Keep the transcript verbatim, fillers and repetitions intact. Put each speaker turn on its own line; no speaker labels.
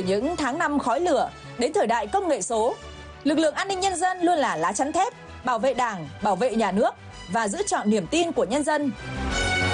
những tháng năm khói lửa đến thời đại công nghệ số, lực lượng an ninh nhân dân luôn là lá chắn thép, bảo vệ Đảng, bảo vệ nhà nước và giữ trọn niềm tin của nhân dân.